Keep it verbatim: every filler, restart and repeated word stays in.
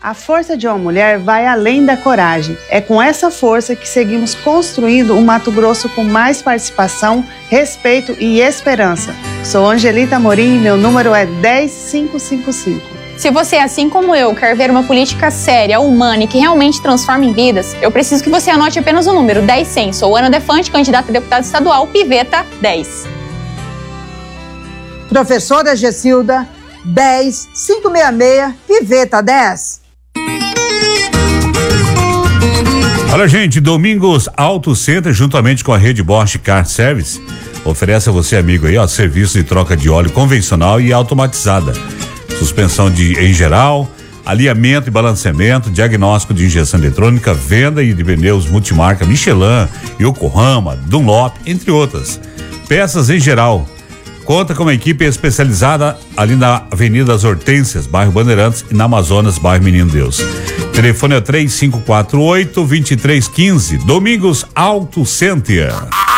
A força de uma mulher vai além da coragem. É com essa força que seguimos construindo um Mato Grosso com mais participação, respeito e esperança. Sou Angelita Amorim e meu número é dez cinco cinco cinco. Se você, assim como eu, quer ver uma política séria, humana e que realmente transforme em vidas, eu preciso que você anote apenas o número dez cem. Sou Ana Defante, candidata a deputada estadual, Piveta dez. Professora Gessilda, dez cinco seis seis, Piveta dez. Olha, gente, Domingos Auto Center, juntamente com a rede Bosch Car Service, oferece a você, amigo aí, ó, serviço de troca de óleo convencional e automatizada. Suspensão de em geral, alinhamento e balanceamento, diagnóstico de injeção eletrônica, venda e de pneus multimarca Michelin, Yokohama, Dunlop, entre outras. Peças em geral. Conta com uma equipe especializada ali na Avenida das Hortênsias, bairro Bandeirantes, e na Amazonas, bairro Menino Deus. Telefone é três cinco quatro oito, dois três um cinco. Domingos Auto Center.